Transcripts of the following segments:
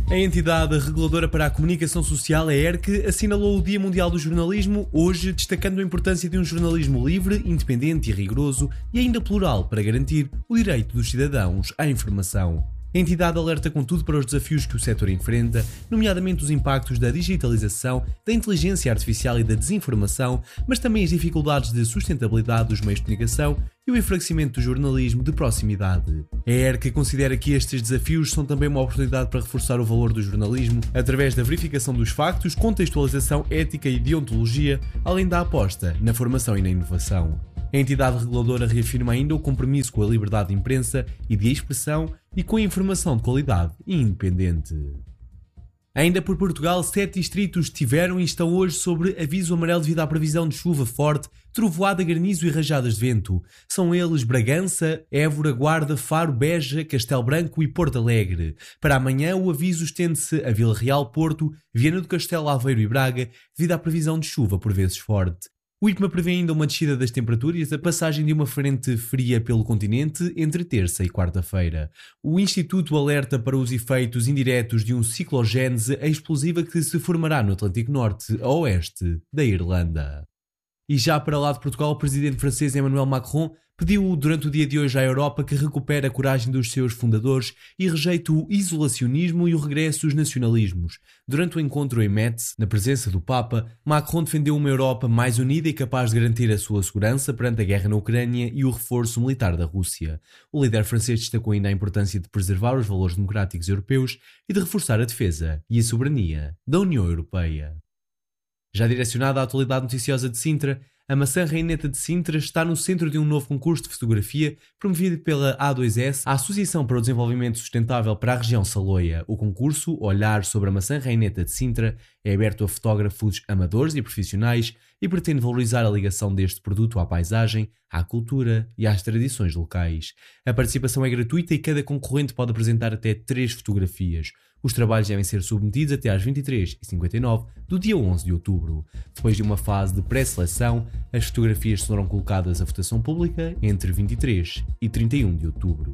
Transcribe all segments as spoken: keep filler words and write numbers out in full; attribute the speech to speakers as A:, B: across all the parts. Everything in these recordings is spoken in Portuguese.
A: A entidade reguladora para a comunicação social, a E R C, assinalou o Dia Mundial do Jornalismo, hoje destacando a importância de um jornalismo livre, independente e rigoroso e ainda plural para garantir o direito dos cidadãos à informação. A entidade alerta contudo para os desafios que o setor enfrenta, nomeadamente os impactos da digitalização, da inteligência artificial e da desinformação, mas também as dificuldades de sustentabilidade dos meios de comunicação e o enfraquecimento do jornalismo de proximidade. A E R C considera que estes desafios são também uma oportunidade para reforçar o valor do jornalismo através da verificação dos factos, contextualização, ética e deontologia, além da aposta na formação e na inovação. A entidade reguladora reafirma ainda o compromisso com a liberdade de imprensa e de expressão e com a informação de qualidade e independente. Ainda por Portugal, sete distritos tiveram e estão hoje sobre aviso amarelo devido à previsão de chuva forte, trovoada, granizo e rajadas de vento. São eles Bragança, Évora, Guarda, Faro, Beja, Castelo Branco e Porto Alegre. Para amanhã, o aviso estende-se a Vila Real, Porto, Viana do Castelo, Aveiro e Braga, devido à previsão de chuva por vezes forte. O I P M A prevê ainda uma descida das temperaturas e a passagem de uma frente fria pelo continente entre terça e quarta-feira. O Instituto alerta para os efeitos indiretos de um ciclogénese explosiva que se formará no Atlântico Norte a oeste da Irlanda. E já para lá de Portugal, o presidente francês Emmanuel Macron pediu durante o dia de hoje à Europa que recupere a coragem dos seus fundadores e rejeite o isolacionismo e o regresso dos nacionalismos. Durante o encontro em Metz, na presença do Papa, Macron defendeu uma Europa mais unida e capaz de garantir a sua segurança perante a guerra na Ucrânia e o reforço militar da Rússia. O líder francês destacou ainda a importância de preservar os valores democráticos europeus e de reforçar a defesa e a soberania da União Europeia. Já direcionada à atualidade noticiosa de Sintra, a Maçã Raineta de Sintra está no centro de um novo concurso de fotografia promovido pela A dois S, a Associação para o Desenvolvimento Sustentável para a região Saloia. O concurso, Olhar sobre a Maçã Raineta de Sintra, é aberto a fotógrafos amadores e profissionais e pretende valorizar a ligação deste produto à paisagem, à cultura e às tradições locais. A participação é gratuita e cada concorrente pode apresentar até três fotografias. Os trabalhos devem ser submetidos até às vinte e três e cinquenta e nove do dia onze de outubro. Depois de uma fase de pré-seleção, as fotografias serão colocadas à votação pública entre vinte e três e trinta e um de outubro.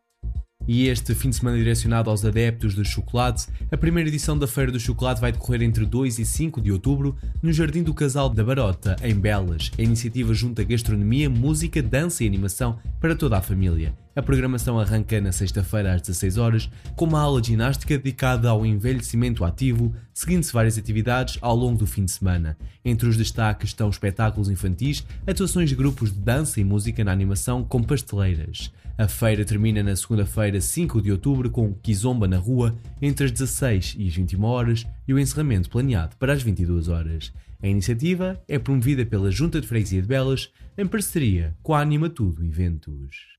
A: E este fim de semana direcionado aos adeptos do chocolate, a primeira edição da Feira do Chocolate vai decorrer entre dois e cinco de outubro no Jardim do Casal da Barota, em Belas. A iniciativa junta gastronomia, música, dança e animação para toda a família. A programação arranca na sexta-feira às dezasseis horas, com uma aula de ginástica dedicada ao envelhecimento ativo, seguindo-se várias atividades ao longo do fim de semana. Entre os destaques estão espetáculos infantis, atuações de grupos de dança e música na animação com pasteleiras. A feira termina na segunda-feira, cinco de outubro, com Kizomba na rua, entre as dezasseis e as vinte e uma horas, e o encerramento planeado para as vinte e duas horas. A iniciativa é promovida pela Junta de Freguesia de Belas, em parceria com a Anima Tudo Eventos.